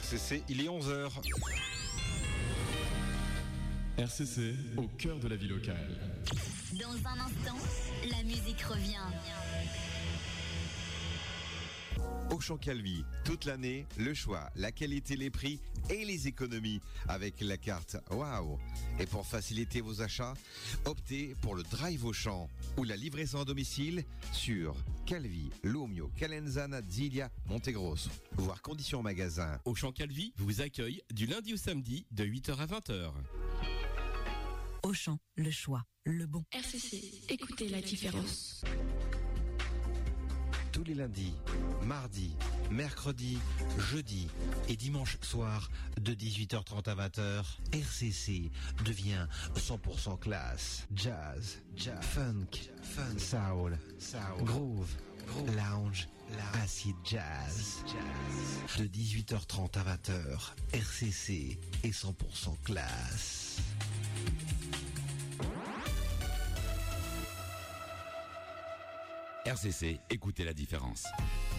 RCC, il est 11h. RCC, au cœur de la vie locale. Dans un instant, la musique revient. Auchan Calvi, toute l'année, le choix, la qualité, les prix et les économies avec la carte Waouh. Et pour faciliter vos achats, optez pour le Drive Auchan ou la livraison à domicile sur Calvi, Lumio, Calenzana, Zilia, Montegrosso. Voir conditions magasin. Auchan Calvi vous accueille du lundi au samedi de 8h à 20h. Auchan, le choix, le bon. RCC, écoutez la différence. Tous les lundis, mardis, mercredis, jeudi et dimanche soir de 18h30 à 20h, RCC devient 100% classe. Jazz, funk, soul, groove, lounge, acid jazz. De 18h30 à 20h, RCC est 100% classe. RCC, écoutez la différence.